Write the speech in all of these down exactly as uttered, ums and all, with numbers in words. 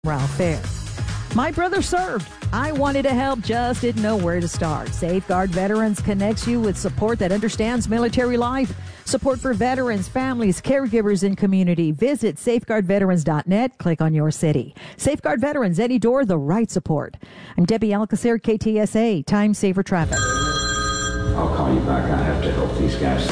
Ralph Fair. My brother served. I wanted to help, just didn't know where to start. Safeguard Veterans connects you with support that understands military life. Support for veterans, families, caregivers, and community. Visit safeguard veterans dot net. Click on your city. Safeguard Veterans, any door, the right support. I'm Debbie Alcacer, K T S A, Time Saver Traffic. I'll call you back. I have to help these guys.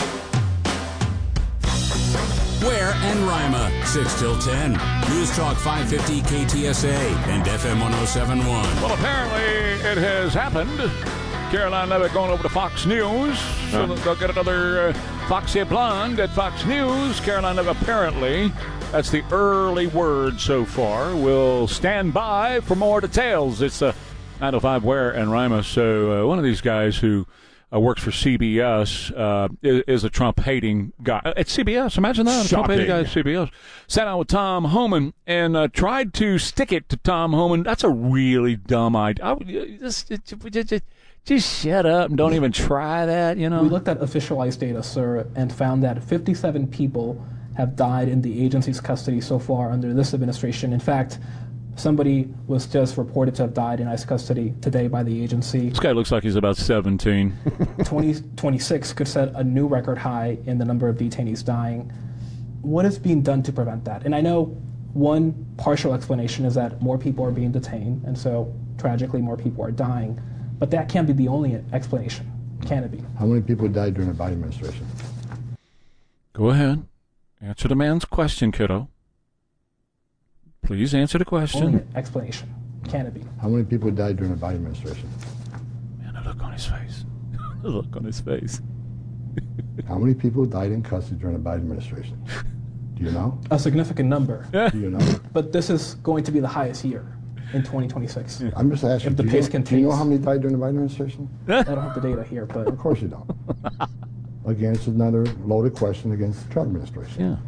Ware and Rima, six till ten. News Talk five fifty K T S A and F M one oh seven point one. Well, apparently it has happened. Caroline Levitt going over to Fox News. So huh. They'll get another uh, Foxy Blonde at Fox News. Caroline Levitt, apparently, that's the early word so far. We'll stand by for more details. It's uh, nine oh five Ware and Rima. So uh, one of these guys who Uh, works for C B S, uh, is, is a Trump-hating guy. Uh, at C B S, imagine that, a Trump-hating guy at C B S. Sat down with Tom Homan and uh, tried to stick it to Tom Homan. That's a really dumb idea. I, just, just, just shut up and don't even try that, you know? We looked at official ICE data, sir, and found that fifty-seven people have died in the agency's custody so far under this administration. In fact, somebody was just reported to have died in ICE custody today by the agency. This guy looks like he's about seventeen. twenty twenty-six could set a new record high in the number of detainees dying. What is being done to prevent that? And I know one partial explanation is that more people are being detained, and so tragically more people are dying. But that can't be the only explanation, can it be? How many people died during the Biden administration? Go ahead. Answer the man's question, kiddo. Please answer the question. Only explanation. Can it be? How many people died during the Biden administration? Man, the look on his face. The look on his face. How many people died in custody during the Biden administration? Do you know? A significant number. Do you know? But this is going to be the highest year in twenty twenty-six. Yeah. I'm just asking, if the do, pace you, continues, do you know how many died during the Biden administration? I don't have the data here, but... Of course you don't. Again, it's another loaded question against the Trump administration. Yeah.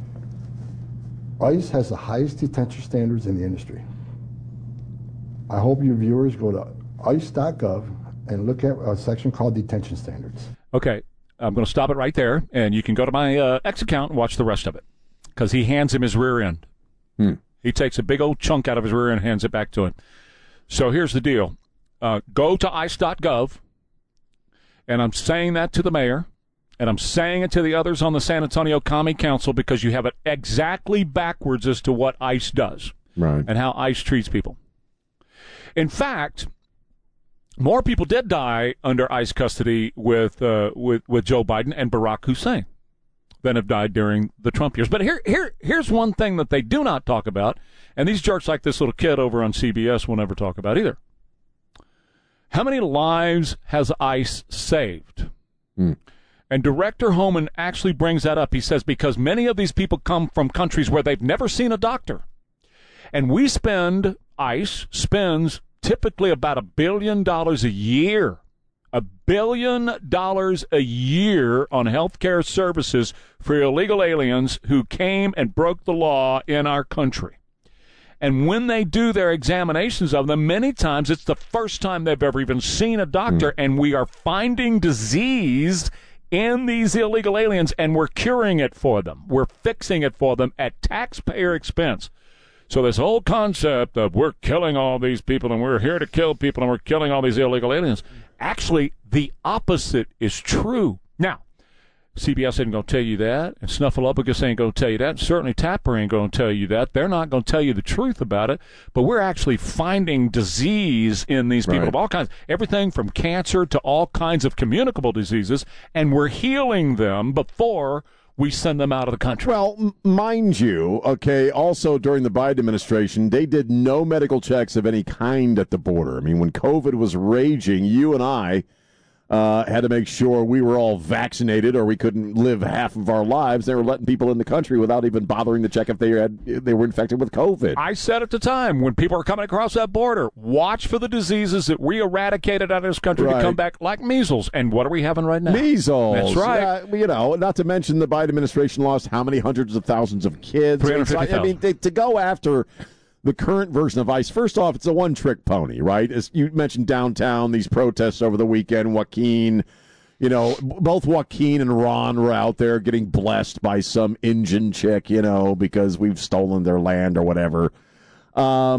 ICE has the highest detention standards in the industry. I hope your viewers go to ice dot gov and look at a section called Detention Standards. Okay, I'm going to stop it right there, and you can go to my uh, X account and watch the rest of it, because he hands him his rear end. Hmm. He takes a big old chunk out of his rear end and hands it back to him. So here's the deal. Uh, go to ice dot gov, and I'm saying that to the mayor, and I'm saying it to the others on the San Antonio County Council, because you have it exactly backwards as to what ICE does, right, and how ICE treats people. In fact, more people did die under ICE custody with uh, with with Joe Biden and Barack Hussein than have died during the Trump years. But here here here's one thing that they do not talk about, and these jerks like this little kid over on C B S will never talk about either. How many lives has ICE saved? Hmm. And Director Homan actually brings that up. He says, because many of these people come from countries where they've never seen a doctor. And we spend, ICE spends typically about a billion dollars a year, a billion dollars a year on health care services for illegal aliens who came and broke the law in our country. And when they do their examinations of them, many times it's the first time they've ever even seen a doctor, mm. and we are finding disease in these illegal aliens, and we're curing it for them. We're fixing it for them at taxpayer expense. So this whole concept of we're killing all these people and we're here to kill people and we're killing all these illegal aliens, actually the opposite is true. Now, C B S ain't going to tell you that, and Snuffleupagus ain't going to tell you that, and certainly Tapper ain't going to tell you that. They're not going to tell you the truth about it, but we're actually finding disease in these people, right, of all kinds, everything from cancer to all kinds of communicable diseases, and we're healing them before we send them out of the country. Well, m- mind you, okay, also during the Biden administration, they did no medical checks of any kind at the border. I mean, when COVID was raging, you and I Uh, had to make sure we were all vaccinated or we couldn't live half of our lives. They were letting people in the country without even bothering to check if they had they were infected with COVID. I said at the time, when people are coming across that border, watch for the diseases that we eradicated out of this country right. to come back, like measles. And what are we having right now? Measles. That's right. Uh, you know, not to mention the Biden administration lost how many hundreds of thousands of kids. three hundred fifty thousand. I mean, they, to go after the current version of ICE, first off, it's a one-trick pony, right? As you mentioned downtown, these protests over the weekend, Joaquin... You know, both Joaquin and Ron were out there getting blessed by some Indian chick, you know, because we've stolen their land or whatever. Um,